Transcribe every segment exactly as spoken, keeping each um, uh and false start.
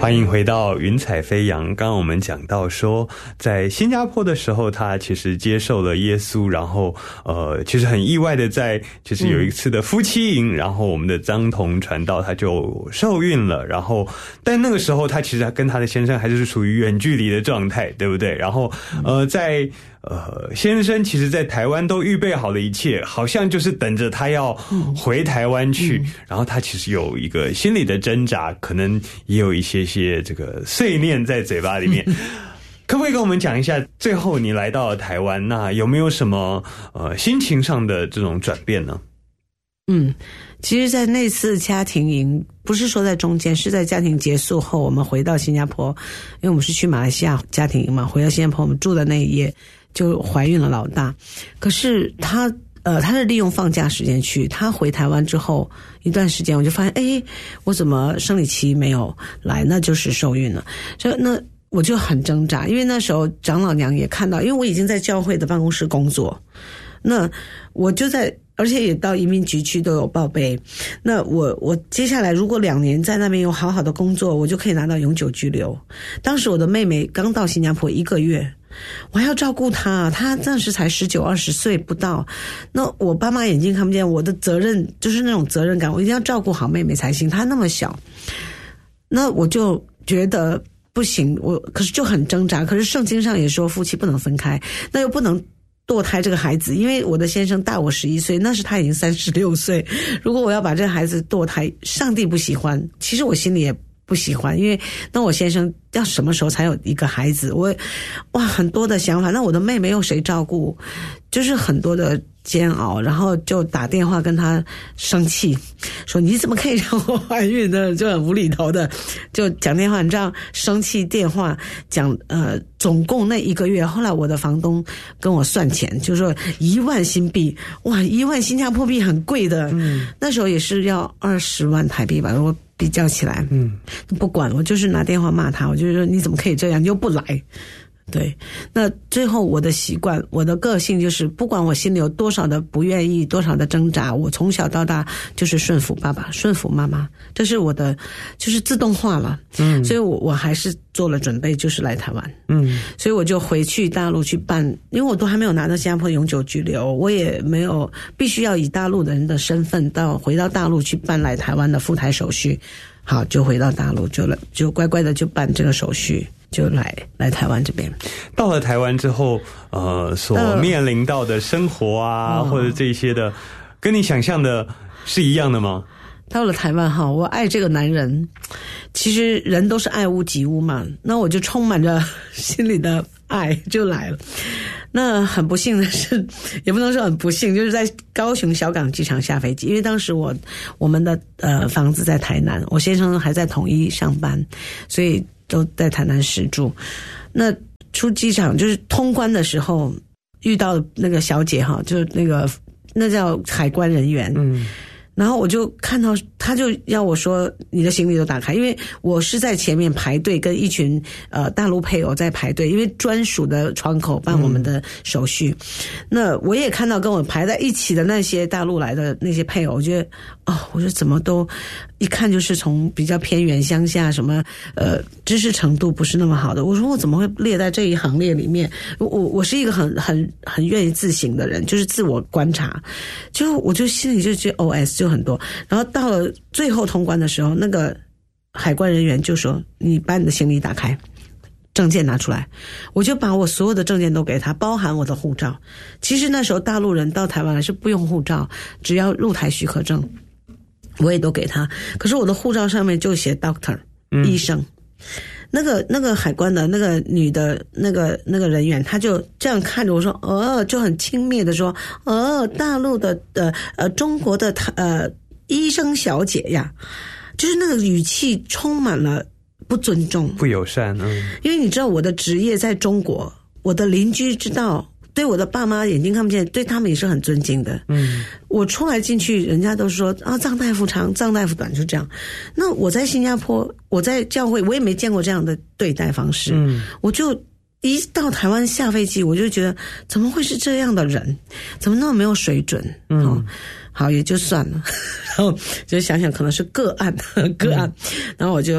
欢迎回到云彩飞扬。刚刚我们讲到说，在新加坡的时候，他其实接受了耶稣，然后呃，其实很意外的在其实有一次的夫妻营，嗯、然后我们的张同传道他就受孕了，然后但那个时候他其实跟他的先生还是属于远距离的状态，对不对？然后呃，在呃，先生其实在台湾都预备好了一切，好像就是等着他要回台湾去，嗯、然后他其实有一个心理的挣扎，可能也有一些些这个碎念在嘴巴里面。可不可以跟我们讲一下，最后你来到了台湾，那有没有什么呃心情上的这种转变呢？ 嗯，其实在那次家庭营，不是说在中间，是在家庭结束后我们回到新加坡，因为我们是去马来西亚家庭营嘛，回到新加坡我们住的那一夜就怀孕了老大。可是他呃他是利用放假时间去，他回台湾之后一段时间我就发现，诶，我怎么生理期没有来，那就是受孕了。所以那我就很挣扎，因为那时候长老娘也看到，因为我已经在教会的办公室工作，那我就在而且也到移民局去都有报备，那我我接下来如果两年在那边有好好的工作，我就可以拿到永久居留。当时我的妹妹刚到新加坡一个月，我还要照顾她，她当时才十九二十岁不到，那我爸妈眼睛看不见，我的责任就是那种责任感，我一定要照顾好妹妹才行，她那么小，那我就觉得不行，我可是就很挣扎。可是圣经上也说夫妻不能分开，那又不能堕胎这个孩子，因为我的先生大我十一岁，那是他已经三十六岁。如果我要把这个孩子堕胎，上帝不喜欢，其实我心里也不喜欢，因为那我先生要什么时候才有一个孩子？我哇，很多的想法。那我的妹妹又谁照顾？就是很多的煎熬，然后就打电话跟他生气，说你怎么可以让我怀孕呢？就很无厘头的，就讲电话，你知道，生气电话讲呃，总共那一个月，后来我的房东跟我算钱，就说一万新币，哇，一万新加坡币很贵的，嗯，那时候也是要二十万台币吧，我比较起来，嗯，不管，我就是拿电话骂他，我就说你怎么可以这样，你又不来。对，那最后我的习惯，我的个性就是，不管我心里有多少的不愿意，多少的挣扎，我从小到大就是顺服爸爸，顺服妈妈，这是我的，就是自动化了。嗯，所以我我还是做了准备，就是来台湾。嗯，所以我就回去大陆去办，因为我都还没有拿到新加坡永久居留，我也没有必须要以大陆的人的身份到回到大陆去办来台湾的赴台手续。好，就回到大陆，就了，就乖乖的就办这个手续。就来来台湾这边， 到了台湾之后，呃，所面临到的生活啊，呃、或者这些的，跟你想象的是一样的吗？ 到了台湾哈，我爱这个男人，其实人都是爱屋及乌嘛，那我就充满着心里的爱就来了。那很不幸的是，也不能说很不幸，就是在高雄小港机场下飞机，因为当时我我们的呃房子在台南，我先生还在统一上班，所以都在台南市住。那出机场就是通关的时候遇到那个小姐哈，就是那个那叫海关人员，嗯。然后我就看到他就要我说你的行李都打开，因为我是在前面排队跟一群呃大陆配偶在排队，因为专属的窗口办我们的手续。嗯、那我也看到跟我排在一起的那些大陆来的那些配偶，我觉得哦，我说怎么都一看就是从比较偏远乡下，什么呃知识程度不是那么好的。我说我怎么会列在这一行列里面？我我是一个很很很愿意自省的人，就是自我观察，就我就心里就觉得 O S。就很多，然后到了最后通关的时候，那个海关人员就说：“你把你的行李打开，证件拿出来。”我就把我所有的证件都给他，包含我的护照。其实那时候大陆人到台湾来是不用护照，只要入台许可证，我也都给他。可是我的护照上面就写 doctor、嗯、医生。那个那个海关的那个女的那个那个人员，他就这样看着我说，哦，就很轻蔑的说，哦，大陆的呃呃中国的呃医生小姐呀，就是那个语气充满了不尊重、 不友善。嗯， 因为你知道我的职业在中国，我的邻居知道。对我的爸妈眼睛看不见，对他们也是很尊敬的。嗯，我出来进去，人家都说啊，臧大夫长，臧大夫短，就这样。那我在新加坡，我在教会，我也没见过这样的对待方式。嗯，我就一到台湾下飞机，我就觉得怎么会是这样的人？怎么那么没有水准？嗯，哦、好也就算了，然后就想想可能是个案，个案，嗯、然后我就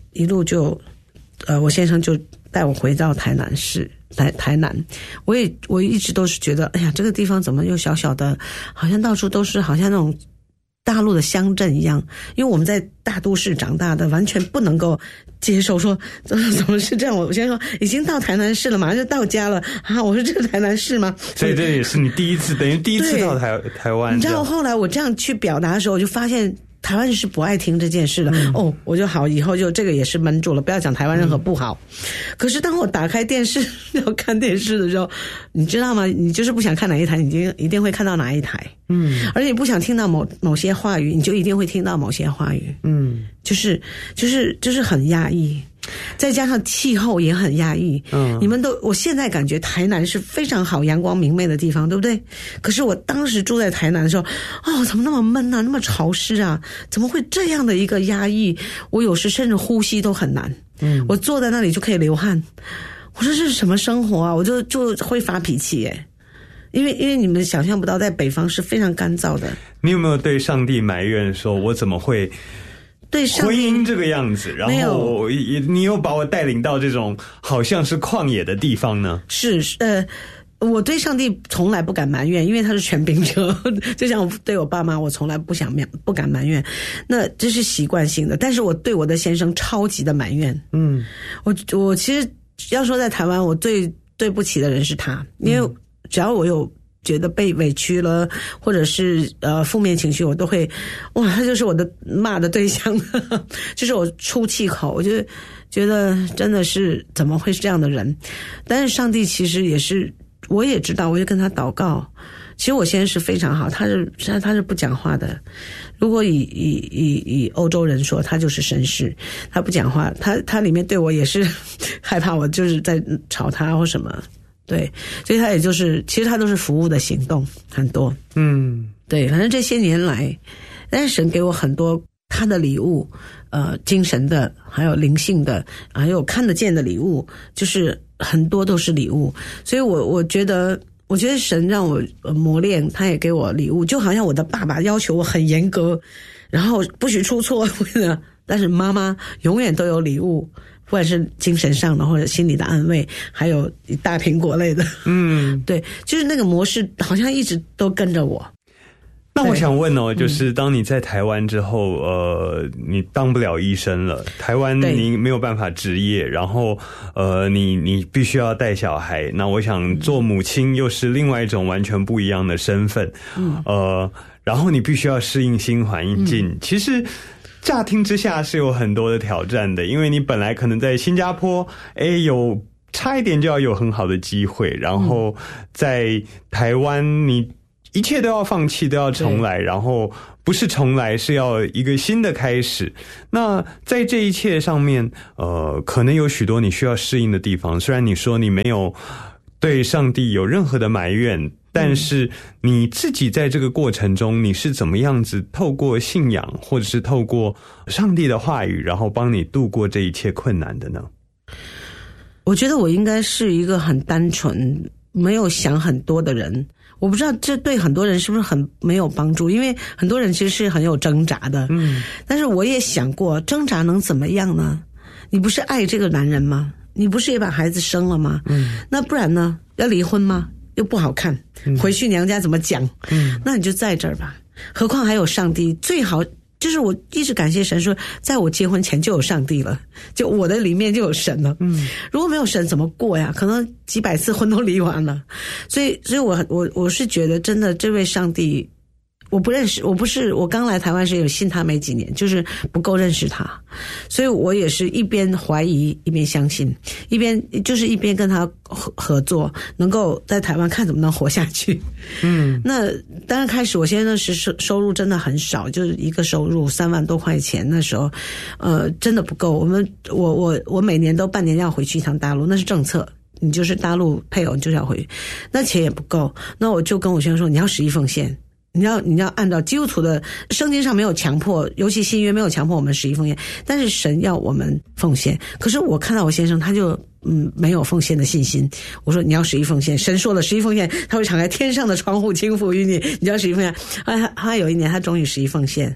一路就，呃，我先生就带我回到台南市。台台南，我也我一直都是觉得，哎呀，这个地方怎么又小小的，好像到处都是，好像那种大陆的乡镇一样。因为我们在大都市长大的，完全不能够接受说怎么怎么是这样。我先说已经到台南市了，马上就到家了啊！我说这是台南市吗？ 所以这也是你第一次，等于第一次到台台湾。 你知道后来我这样去表达的时候，我就发现。台湾是不爱听这件事的、嗯、哦，我就好，以后就这个也是闷住了，不要讲台湾任何不好、嗯。可是当我打开电视要看电视的时候，你知道吗？你就是不想看哪一台，你就一定会看到哪一台。嗯，而且不想听到某某些话语，你就一定会听到某些话语。嗯，就是就是就是很压抑。再加上气候也很压抑，嗯，你们都，我现在感觉台南是非常好、阳光明媚的地方，对不对？可是我当时住在台南的时候，哦，怎么那么闷啊，那么潮湿啊？怎么会这样的一个压抑？我有时甚至呼吸都很难，嗯，我坐在那里就可以流汗。我说这是什么生活啊？我就就会发脾气耶。因为因为你们想象不到，在北方是非常干燥的。你有没有对上帝埋怨说，我怎么会？对婚姻这个样子，然后你又把我带领到这种好像是旷野的地方呢？是呃，我对上帝从来不敢埋怨，因为他是权柄者。就像我对我爸妈，我从来不想不敢埋怨，那这是习惯性的。但是我对我的先生超级的埋怨。嗯，我我其实要说在台湾，我最对不起的人是他，因为只要我有。觉得被委屈了，或者是呃负面情绪，我都会，哇，他就是我的骂的对象，就是我出气口，我就觉得真的是怎么会是这样的人？但是上帝其实也是，我也知道，我就跟他祷告。其实我先生是非常好，他是他他是不讲话的。如果以以以以欧洲人说，他就是绅士，他不讲话，他他里面对我也是害怕我就是在吵他或什么。对，所以他也就是，其实他都是服务的行动很多。嗯，对，反正这些年来，但是神给我很多他的礼物，呃，精神的，还有灵性的，还有看得见的礼物，就是很多都是礼物。所以我我觉得，我觉得神让我磨练，他也给我礼物，就好像我的爸爸要求我很严格，然后不许出错，但是妈妈永远都有礼物。不管是精神上的或者心理的安慰，还有大苹果类的，嗯，对，就是那个模式好像一直都跟着我。那我想问哦，就是当你在台湾之后，呃，你当不了医生了，台湾你没有办法执业，然后呃，你你必须要带小孩，那我想做母亲又是另外一种完全不一样的身份，嗯，呃，然后你必须要适应新环境，嗯、其实。乍听之下是有很多的挑战的，因为你本来可能在新加坡，诶，有差一点就要有很好的机会，然后在台湾你一切都要放弃，都要重来，然后不是重来，是要一个新的开始。那在这一切上面，呃，可能有许多你需要适应的地方。虽然你说你没有对上帝有任何的埋怨，但是你自己在这个过程中，你是怎么样子透过信仰或者是透过上帝的话语，然后帮你度过这一切困难的呢？我觉得我应该是一个很单纯没有想很多的人，我不知道这对很多人是不是很没有帮助，因为很多人其实是很有挣扎的，嗯，但是我也想过挣扎能怎么样呢？你不是爱这个男人吗？你不是也把孩子生了吗？嗯，那不然呢？要离婚吗？又不好看，回去娘家怎么讲？嗯，那你就在这儿吧。何况还有上帝，最好就是我一直感谢神说，在我结婚前就有上帝了，就我的里面就有神了。嗯，如果没有神怎么过呀？可能几百次婚都离完了。所以，所以我我我是觉得，真的这位上帝。我不认识，我不是，我刚来台湾时有信他没几年，就是不够认识他，所以我也是一边怀疑一边相信，一边就是一边跟他合合作，能够在台湾看怎么能活下去。嗯，那当然开始我现在是收收入真的很少，就是一个收入三万多块钱，那时候，呃，真的不够。我们我我我每年都半年要回去一趟大陆，那是政策。你就是大陆配偶，你就是要回去，那钱也不够，那我就跟我先生说，你要十一奉献。你要你要按照基督徒的圣经上没有强迫，尤其新约没有强迫我们十一奉献，但是神要我们奉献。可是我看到我先生他就嗯没有奉献的信心。我说你要十一奉献，神说了十一奉献，他会敞开天上的窗户倾覆于你，你要十一奉献。啊，他有一年他终于十一奉献，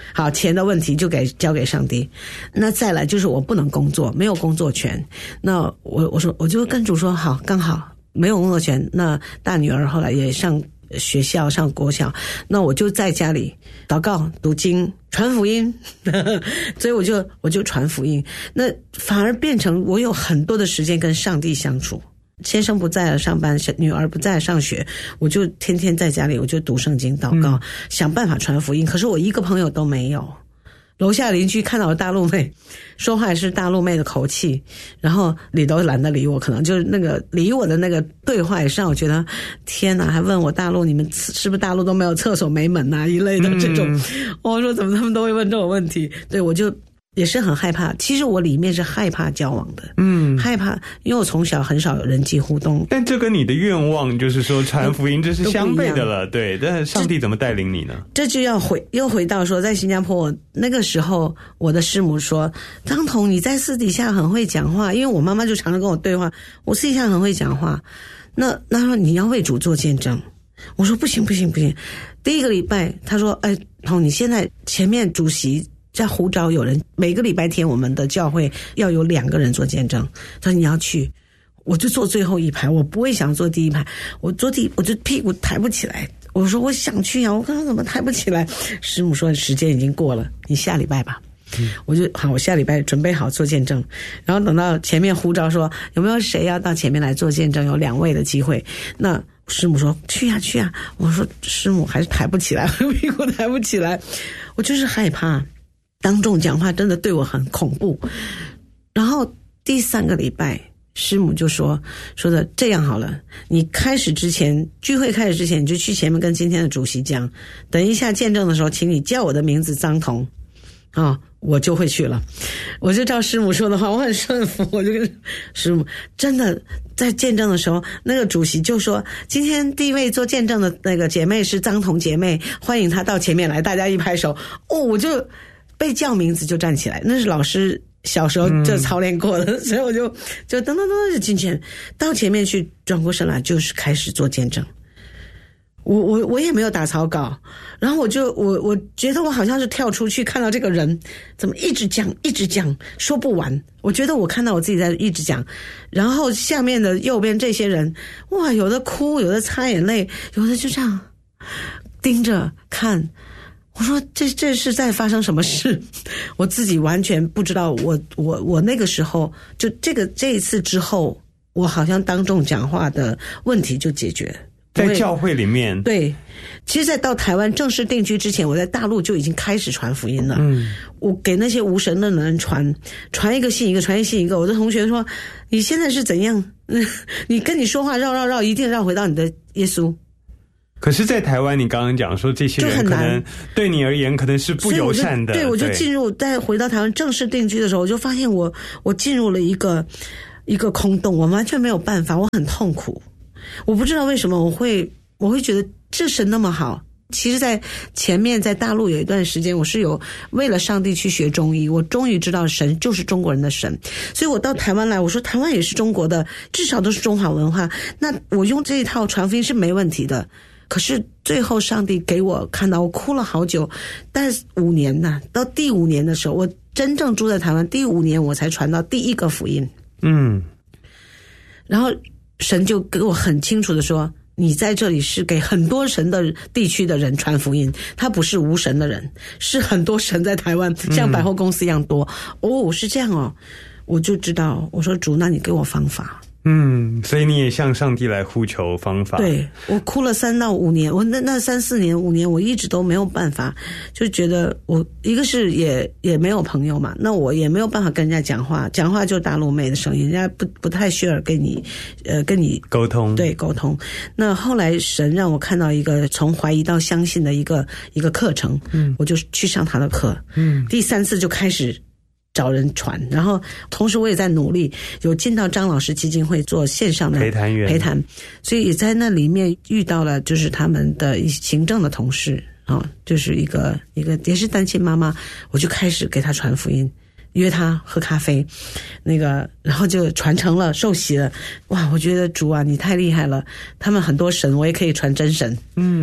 好，钱的问题就给交给上帝。那再来就是我不能工作，没有工作权。那我我说我就跟主说，好，刚好没有工作权。那大女儿后来也上学校，上国小，那我就在家里祷告、读经、传福音，所以我就我就传福音。那反而变成我有很多的时间跟上帝相处。先生不在了上班，女儿不在了上学，我就天天在家里，我就读圣经祷告、嗯、想办法传福音。可是我一个朋友都没有，楼下邻居看到我大陆妹说话是大陆妹的口气，然后理都懒得理我，可能就是那个理我的那个对话也是让我觉得天哪，还问我大陆你们是不是大陆都没有厕所没门啊一类的这种、嗯、我说怎么他们都会问这种问题。对，我就也是很害怕，其实我里面是害怕交往的，嗯，害怕，因为我从小很少有人际互动。 但这跟你的愿望就是说传福音，这是相悖的了，对。但是上帝怎么带领你呢？ 这就要回又回到说，在新加坡那个时候，我的师母说：“张彤，你在私底下很会讲话。”因为我妈妈就常常跟我对话，我私底下很会讲话。那那说你要为主做见证，我说不行不行不行。第一个礼拜，他说：“哎，彤，你现在前面主席。”在呼召有人，每个礼拜天我们的教会要有两个人做见证。他说你要去，我就坐最后一排，我不会想坐第一排，我坐第我就屁股抬不起来。我说我想去啊，我刚刚怎么抬不起来？师母说时间已经过了，你下礼拜吧。嗯、我就好，我下礼拜准备好做见证，然后等到前面呼召说有没有谁要到前面来做见证，有两位的机会。那师母说去啊去啊，我说师母还是抬不起来，屁股抬不起来，我就是害怕。当众讲话真的对我很恐怖。然后第三个礼拜，师母就说说的这样好了，你开始之前聚会开始之前，你就去前面跟今天的主席讲，等一下见证的时候，请你叫我的名字张彤啊、哦，我就会去了。我就照师母说的话，我很顺服，我就跟师母真的在见证的时候，那个主席就说今天第一位做见证的那个姐妹是张彤姐妹，欢迎她到前面来，大家一拍手，哦，我就被叫名字就站起来，那是老师小时候就操练过的、嗯、所以我就就噔噔噔就进去到前面去，转过身来就是开始做见证。我我我也没有打草稿，然后我就我我觉得我好像是跳出去看到这个人怎么一直讲一直讲说不完，我觉得我看到我自己在一直讲，然后下面的右边这些人哇，有的哭，有的擦眼泪，有的就这样盯着看。我说这这是在发生什么事？我自己完全不知道。我我我那个时候就这个这一次之后，我好像当众讲话的问题就解决。 在教会里面， 对，其实在到台湾正式定居之前，我在大陆就已经开始传福音了。嗯，我给那些无神论的人传，传一个信一个，传一个信一个。我的同学说：“你现在是怎样？你跟你说话绕绕绕，一定绕回到你的耶稣。” 可是在台湾你刚刚讲说这些人可能对你而言可能是不友善的， 对，我就进入在回到台湾正式定居的时候，我就发现我我进入了一个一个空洞，我完全没有办法，我很痛苦。我不知道为什么我会我会觉得这神那么好。其实在前面在大陆有一段时间，我是有为了上帝去学中医，我终于知道神就是中国人的神，所以我到台湾来，我说台湾也是中国的，至少都是中华文化，那我用这一套传福音是没问题的。可是最后上帝给我看到，我哭了好久，但是五年呐、啊，到第五年的时候，我真正住在台湾第五年，我才传到第一个福音。嗯，然后神就给我很清楚的说，你在这里是给很多神的地区的人传福音，他不是无神的人，是很多神在台湾像百货公司一样多、嗯、哦，是这样哦，我就知道，我说主，那你给我方法。 嗯，所以你也向上帝来呼求方法。 对，我哭了三到五年，我那那三四年五年，我一直都没有办法，就觉得我一个是也也没有朋友嘛，那我也没有办法跟人家讲话，讲话就大陆妹的声音，人家不不太 share 跟你呃跟你沟通， 对沟通。那后来神让我看到一个从怀疑到相信的一个一个课程，嗯，我就去上他的课，嗯，第三次就开始找人传，然后同时我也在努力，有进到张老师基金会做线上的陪谈员陪谈，所以也在那里面遇到了就是他们的行政的同事啊、哦，就是一个一个也是单亲妈妈，我就开始给她传福音，约她喝咖啡，那个然后就传承了，受洗了。哇，我觉得主啊，你太厉害了！他们很多神，我也可以传真神。嗯。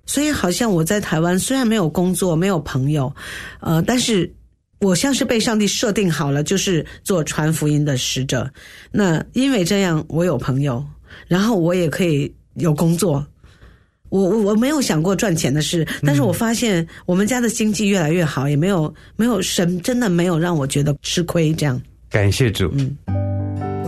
所以好像我在台湾虽然没有工作，没有朋友，呃，但是我像是被上帝设定好了，就是做传福音的使者。那因为这样，我有朋友，然后我也可以有工作。我我我没有想过赚钱的事，但是我发现我们家的经济越来越好，也没有没有神真的没有让我觉得吃亏这样。 感谢主。 嗯。